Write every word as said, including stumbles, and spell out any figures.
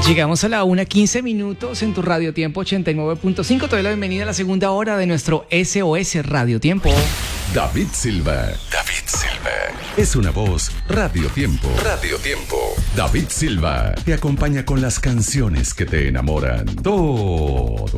Llegamos a la una, quince minutos en tu Radio Tiempo ochenta y nueve punto cinco. Te doy la bienvenida a la segunda hora de nuestro S O S Radio Tiempo. David Silva. David Silva. Es una voz Radio Tiempo. Radio Tiempo. David Silva te acompaña con las canciones que te enamoran. Todo